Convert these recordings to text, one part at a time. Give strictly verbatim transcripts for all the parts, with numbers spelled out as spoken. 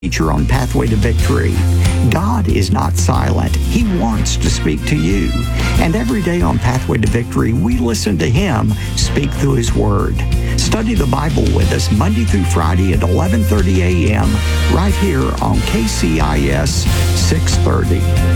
Feature on Pathway to Victory. God is not silent. He wants to speak to you. And every day on Pathway to Victory, we listen to Him speak through His Word. Study the Bible with us Monday through Friday at eleven thirty a.m. right here on K C I S six thirty.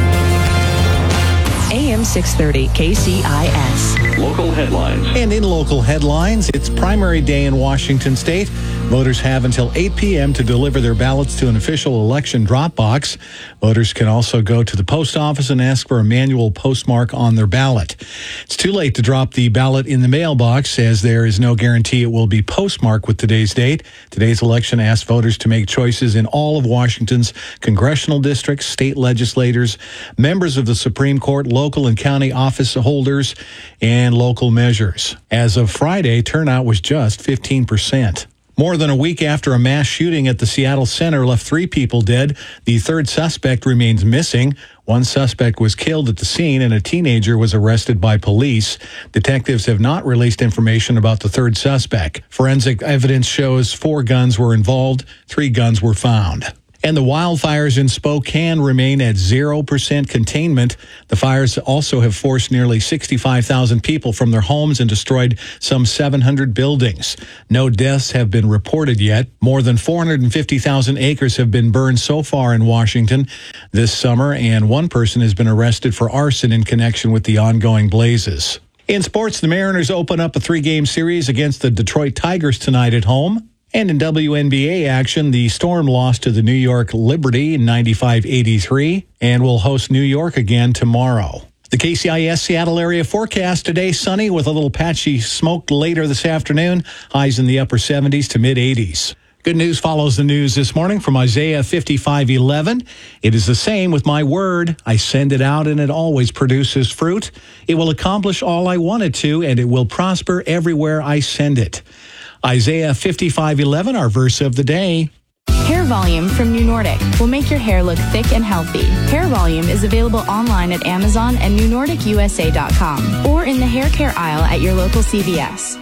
A M six thirty, K C I S. Local headlines. And in local headlines, it's primary day in Washington State. Voters have until eight p.m. to deliver their ballots to an official election drop box. Voters can also go to the post office and ask for a manual postmark on their ballot. It's too late to drop the ballot in the mailbox, as there is no guarantee it will be postmarked with today's date. Today's election asks voters to make choices in all of Washington's congressional districts, state legislators, members of the Supreme Court, local and county office holders, and local measures. As of Friday, turnout was just fifteen percent. More than a week after a mass shooting at the Seattle Center left three people dead, the third suspect remains missing. One suspect was killed at the scene, and a teenager was arrested by police. Detectives have not released information about the third suspect. Forensic evidence shows four guns were involved. Three guns were found. And the wildfires in Spokane remain at zero percent containment. The fires also have forced nearly sixty-five thousand people from their homes and destroyed some seven hundred buildings. No deaths have been reported yet. More than four hundred fifty thousand acres have been burned so far in Washington this summer, and one person has been arrested for arson in connection with the ongoing blazes. In sports, the Mariners open up a three-game series against the Detroit Tigers tonight at home. And in W N B A action, the Storm lost to the New York Liberty ninety-five eighty-three and will host New York again tomorrow. The K C I S Seattle area forecast today, sunny with a little patchy smoke later this afternoon. Highs in the upper seventies to mid-eighties. Good news follows the news this morning from Isaiah fifty-five eleven. It is the same with my word. I send it out and it always produces fruit. It will accomplish all I want it to, and it will prosper everywhere I send it. Isaiah fifty-five eleven, our verse of the day. Hair Volume from New Nordic will make your hair look thick and healthy. Hair Volume is available online at Amazon and new nordic u s a dot com or in the hair care aisle at your local C V S.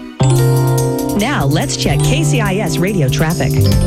Now let's check K C I S radio traffic.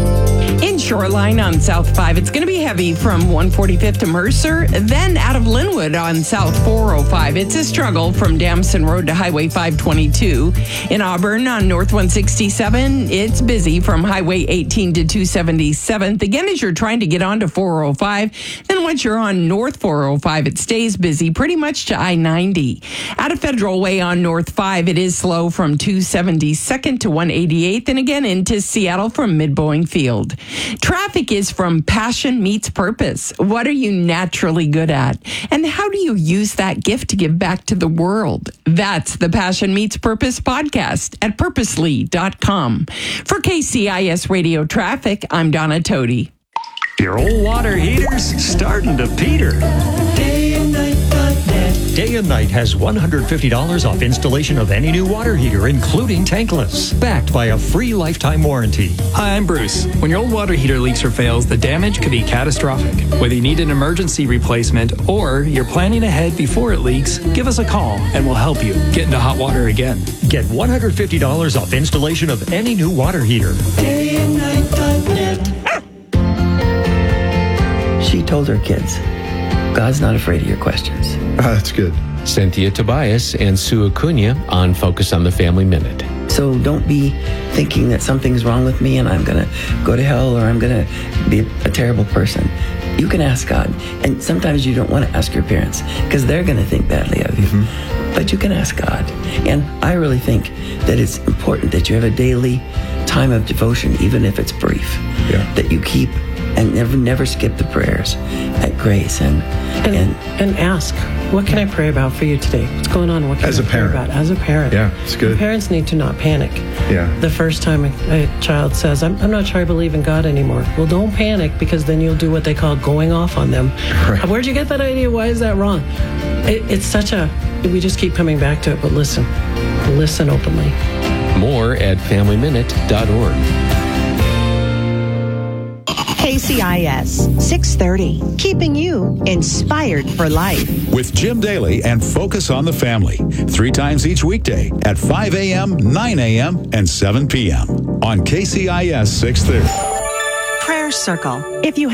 In Shoreline on South five, it's going to be heavy from one forty-fifth to Mercer, then out of Linwood on South four oh five. It's a struggle from Damson Road to Highway five twenty-two. In Auburn on North one sixty-seven, it's busy from Highway eighteen to two seventy-seventh. Again, as you're trying to get onto four oh five, then once you're on North four oh five, it stays busy pretty much to I ninety. Out of Federal Way on North five, it is slow from two seventy-second to one eighty-eighth, and again into Seattle from Mid-Boeing Field. Traffic is from Passion Meets Purpose. What are you naturally good at? And how do you use that gift to give back to the world? That's the Passion Meets Purpose podcast at purposely dot com. For K C I S Radio Traffic, I'm Donna Toti. Your old water heater's starting to peter. Day and Night dot net. Day and Night has one hundred fifty dollars off installation of any new water heater, including tankless, backed by a free lifetime warranty. Hi, I'm Bruce. When your old water heater leaks or fails, the damage could be catastrophic. Whether you need an emergency replacement or you're planning ahead before it leaks, give us a call and we'll help you get into hot water again. Get one hundred fifty dollars off installation of any new water heater. Day and Night dot net. She told her kids, God's not afraid of your questions. Ah, that's good. Cynthia Tobias and Sue Acuna on Focus on the Family Minute. So don't be thinking that something's wrong with me and I'm going to go to hell or I'm going to be a terrible person. You can ask God. And sometimes you don't want to ask your parents because they're going to think badly of you. Mm-hmm. But you can ask God. And I really think that it's important that you have a daily time of devotion, even if it's brief, yeah. that you keep and never never skip the prayers at Grace and and, and and ask, what can I pray about for you today? What's going on? What can as I a pray parent. about? As a parent. Yeah, it's good. And parents need to not panic. Yeah. The first time a, a child says, I'm, I'm not sure I believe in God anymore. Well, don't panic because then you'll do what they call going off on them. Right. Where'd you get that idea? Why is that wrong? It, it's such a, we just keep coming back to it, but listen. Listen openly. More at family minute dot org. K C I S six thirty, keeping you inspired for life. With Jim Daly and Focus on the Family, three times each weekday at five a.m., nine a.m., and seven p.m. on K C I S six thirty. Prayer Inner Circle. If you